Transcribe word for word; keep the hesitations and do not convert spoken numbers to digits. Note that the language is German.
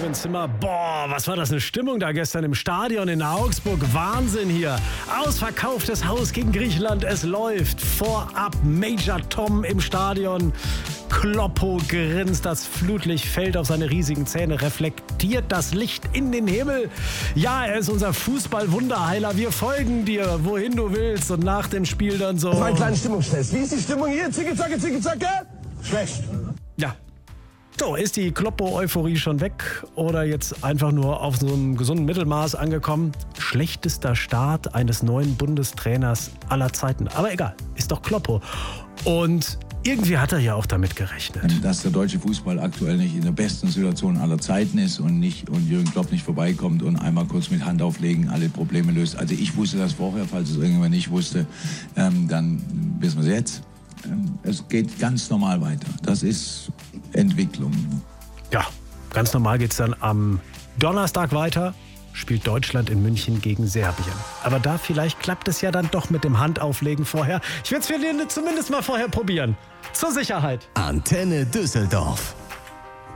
Stadionzimmer. Boah, was war das eine Stimmung da gestern im Stadion in Augsburg. Wahnsinn hier. Ausverkauftes Haus gegen Griechenland. Es läuft. Vorab Major Tom im Stadion. Kloppo grinst, das Flutlicht fällt auf seine riesigen Zähne, reflektiert das Licht in den Himmel. Ja, er ist unser Fußball-Wunderheiler. Wir folgen dir, wohin du willst. Und nach dem Spiel dann so... Das war ein kleiner Stimmungstest. Wie ist die Stimmung hier? Zicke, zacke, zicke, zacke? Schlecht. Ja. So, ist die Kloppo-Euphorie schon weg oder jetzt einfach nur auf so einem gesunden Mittelmaß angekommen? Schlechtester Start eines neuen Bundestrainers aller Zeiten. Aber egal, ist doch Kloppo. Und irgendwie hat er ja auch damit gerechnet. Dass der deutsche Fußball aktuell nicht in der besten Situation aller Zeiten ist und, nicht, und Jürgen Klopp nicht vorbeikommt und einmal kurz mit Hand auflegen alle Probleme löst. Also ich wusste das vorher, falls es irgendjemand nicht wusste, ähm, dann wissen wir es jetzt. Ähm, es geht ganz normal weiter. Das ist Entwicklung. Ja, ganz normal geht es dann am Donnerstag weiter. Spielt Deutschland in München gegen Serbien. Aber da vielleicht klappt es ja dann doch mit dem Handauflegen vorher. Ich würde es zumindest mal vorher probieren. Zur Sicherheit. Antenne Düsseldorf.